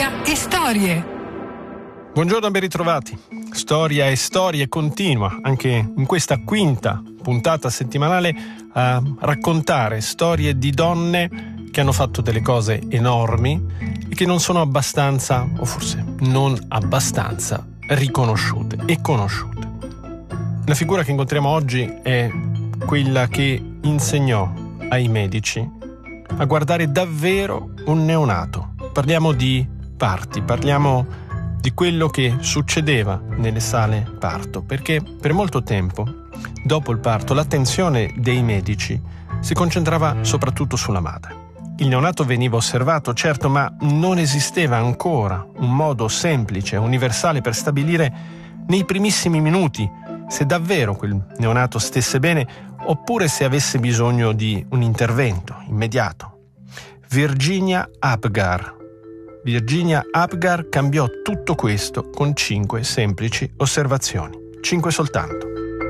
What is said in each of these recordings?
Storia e storie. Buongiorno e ben ritrovati. Storia e storie continua anche in questa quinta puntata settimanale a raccontare storie di donne che hanno fatto delle cose enormi e che non sono abbastanza, o forse non abbastanza, riconosciute e conosciute. La figura che incontriamo oggi è quella che insegnò ai medici a guardare davvero un neonato. Parliamo di parti, parliamo di quello che succedeva nelle sale parto, perché per molto tempo, dopo il parto, l'attenzione dei medici si concentrava soprattutto sulla madre. Il neonato veniva osservato, certo, ma non esisteva ancora un modo semplice, universale per stabilire nei primissimi minuti se davvero quel neonato stesse bene oppure se avesse bisogno di un intervento immediato. Virginia Apgar cambiò tutto questo con 5 semplici osservazioni. 5 soltanto.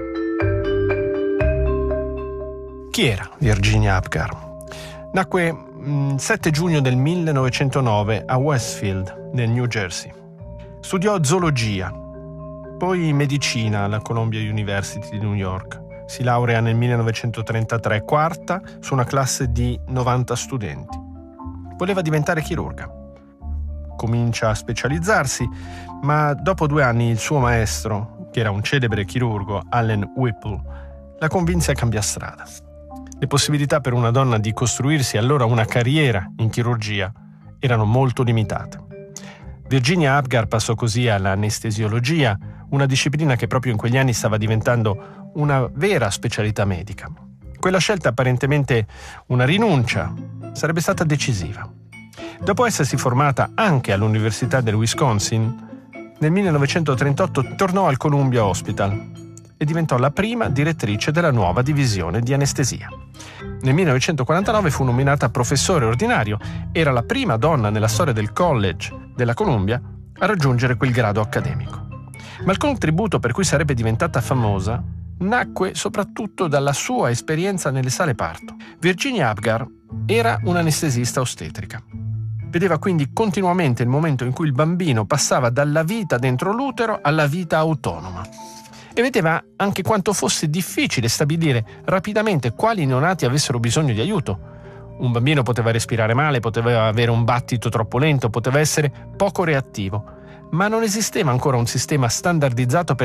Chi era Virginia Apgar? Nacque il 7 giugno del 1909 a Westfield, nel New Jersey. Studiò zoologia, poi medicina alla Columbia University di New York. Si laurea nel 1933, quarta su una classe di 90 studenti. Voleva diventare chirurga. Comincia a specializzarsi, ma dopo 2 anni il suo maestro, che era un celebre chirurgo, Allen Whipple, la convinse a cambiare strada. Le possibilità per una donna di costruirsi allora una carriera in chirurgia erano molto limitate. Virginia Apgar passò così all'anestesiologia, una disciplina che proprio in quegli anni stava diventando una vera specialità medica. Quella scelta, apparentemente una rinuncia, sarebbe stata decisiva. Dopo essersi formata anche all'Università del Wisconsin, nel 1938 tornò al Columbia Hospital e diventò la prima direttrice della nuova divisione di anestesia. Nel 1949 fu nominata professore ordinario. Era la prima donna nella storia del college della Columbia a raggiungere quel grado accademico. Ma il contributo per cui sarebbe diventata famosa nacque soprattutto dalla sua esperienza nelle sale parto. Virginia Apgar era un'anestesista ostetrica. Vedeva quindi continuamente il momento in cui il bambino passava dalla vita dentro l'utero alla vita autonoma. E vedeva anche quanto fosse difficile stabilire rapidamente quali neonati avessero bisogno di aiuto. Un bambino poteva respirare male, poteva avere un battito troppo lento, poteva essere poco reattivo, ma non esisteva ancora un sistema standardizzato per